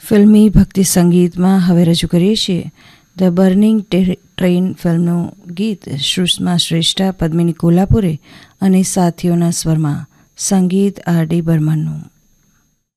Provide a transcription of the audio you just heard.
ફિલ્મી ભક્તિ સંગીતમાં હવે રજૂ કરીએ છીએ ધ બર્નિંગ ટ્રેન ફિલ્મનું ગીત સુષ્મા શ્રેષ્ઠા, પદ્મિની કોલ્હાપુરે અને સાથીઓના સ્વરમાં, સંગીત આર ડી બર્મનનું.